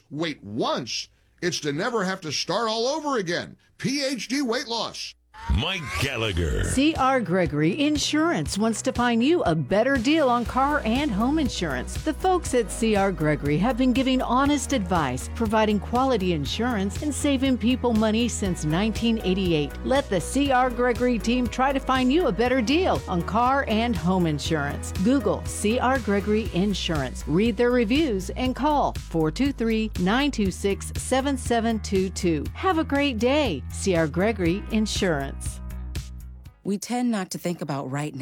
wait once, it's to never have to start all over again. PhD weight loss. Mike Gallagher. C.R. Gregory Insurance wants to find you a better deal on car and home insurance. The folks at C.R. Gregory have been giving honest advice, providing quality insurance, and saving people money since 1988. Let the C.R. Gregory team try to find you a better deal on car and home insurance. Google C.R. Gregory Insurance. Read their reviews and call 423-926-7722. Have a great day. C.R. Gregory Insurance. We tend not to think about right now.